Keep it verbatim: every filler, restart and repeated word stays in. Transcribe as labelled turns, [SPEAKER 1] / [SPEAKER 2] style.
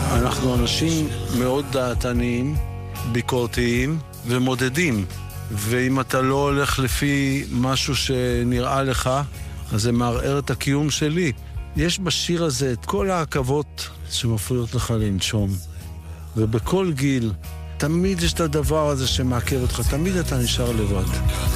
[SPEAKER 1] אנחנו אנשים מאוד דעתניים, ביקורתיים ומודדים. ואם אתה לא הולך לפי משהו שנראה לך, אז זה מערער את הקיום שלי. יש בשיר הזה את כל העכבות שמפריעות לך לנשום. ובכל גיל, תמיד יש את הדבר הזה שמעכב אותך, תמיד אתה נשאר לבד.